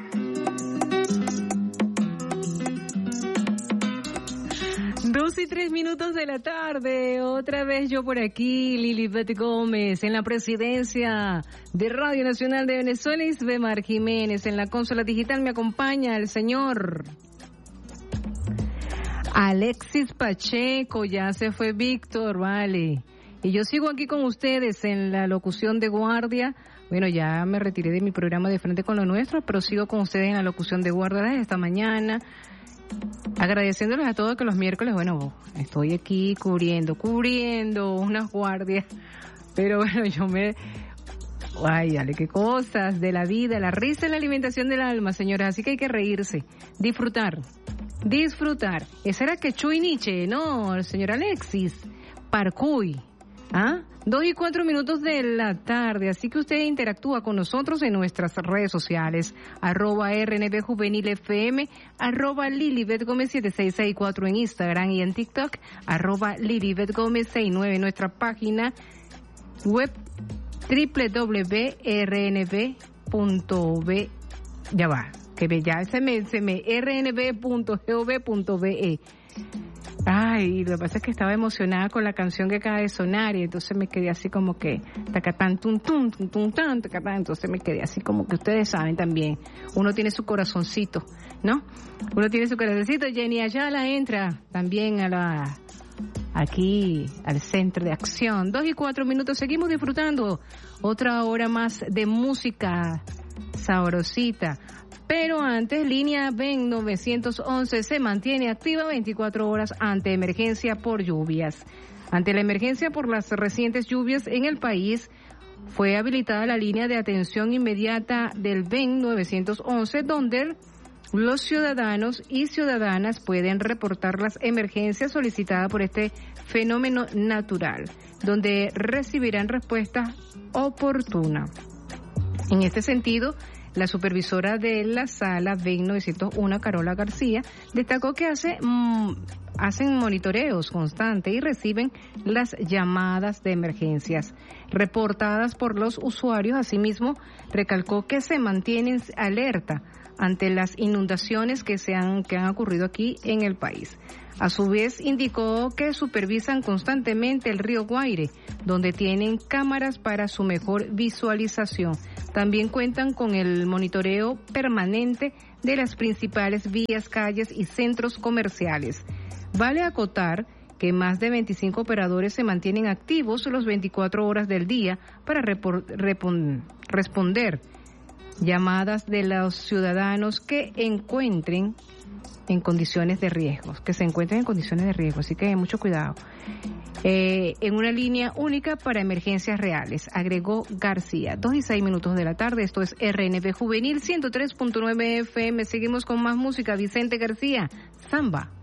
2:03 de la tarde, otra vez yo por aquí, Lilibet Gómez, en la presidencia de Radio Nacional de Venezuela, Isbemar Jiménez, en la consola digital me acompaña el señor Alexis Pacheco, ya se fue Víctor, vale, y yo sigo aquí con ustedes en la locución de guardia. Bueno, ya me retiré de mi programa de Frente con lo Nuestro, pero sigo con ustedes en la locución de guardia desde esta mañana. Agradeciéndoles a todos que los miércoles, bueno, estoy aquí cubriendo unas guardias, pero bueno, ay, dale, qué cosas de la vida, la risa es la alimentación del alma, señores, así que hay que reírse, disfrutar. Ese era Quechua y Nietzsche, ¿no, el señor Alexis? Parcuy, ¿ah? 2:04 de la tarde, así que usted interactúa con nosotros en nuestras redes sociales, @RNB Juvenil FM, @Lilibet Gómez 7664 en Instagram y en TikTok, @Lilibet Gómez 69, nuestra página web www.rnb.v, ya va, que ya se me rnb.gov.be. Ay, lo que pasa es que estaba emocionada con la canción que acaba de sonar y entonces me quedé así como que tacatán, tum, tum, tum, tum, tan, tacatán, entonces me quedé así como que ustedes saben también, uno tiene su corazoncito, ¿no? Uno tiene su corazoncito. Jenny Ayala entra también aquí al centro de acción. 2:04, seguimos disfrutando otra hora más de música sabrosita. Pero antes, línea VEN 911 se mantiene activa 24 horas ante emergencia por lluvias. Ante la emergencia por las recientes lluvias en el país, fue habilitada la línea de atención inmediata del VEN 911, donde los ciudadanos y ciudadanas pueden reportar las emergencias solicitadas por este fenómeno natural, donde recibirán respuesta oportuna. En este sentido, la supervisora de la sala VEN 901, Carola García, destacó que hacen monitoreos constantes y reciben las llamadas de emergencias reportadas por los usuarios. Asimismo, recalcó que se mantienen alerta ante las inundaciones que han ocurrido aquí en el país. A su vez, indicó que supervisan constantemente el río Guaire, donde tienen cámaras para su mejor visualización. También cuentan con el monitoreo permanente de las principales vías, calles y centros comerciales. Vale acotar que más de 25 operadores se mantienen activos las 24 horas del día para responder llamadas de los ciudadanos que encuentren en condiciones de riesgo, así que mucho cuidado. En una línea única para emergencias reales, agregó García. 2:06 de la tarde, esto es RNB Juvenil 103.9 FM. Seguimos con más música. Vicente García, Samba.